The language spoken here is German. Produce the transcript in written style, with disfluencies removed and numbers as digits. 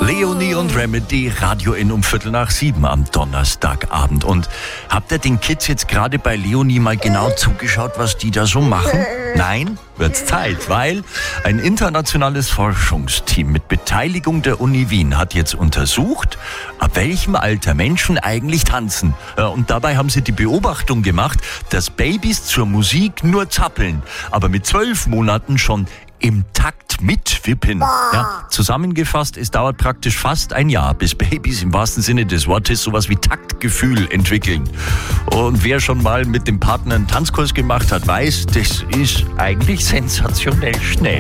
Leonie und Remedy, Radio N um 6:15 am Donnerstagabend. Und habt ihr den Kids jetzt gerade bei Leonie mal genau zugeschaut, was die da so machen? Nein? Wird's Zeit, weil ein internationales Forschungsteam mit Beteiligung der Uni Wien hat jetzt untersucht, ab welchem Alter Menschen eigentlich tanzen. Und dabei haben sie die Beobachtung gemacht, dass Babys zur Musik nur zappeln, aber mit 12 Monaten schon im Takt mitwippen. Ja, zusammengefasst, es dauert praktisch fast ein Jahr, bis Babys im wahrsten Sinne des Wortes sowas wie Taktgefühl entwickeln. Und wer schon mal mit dem Partner einen Tanzkurs gemacht hat, weiß, das ist eigentlich sensationell schnell.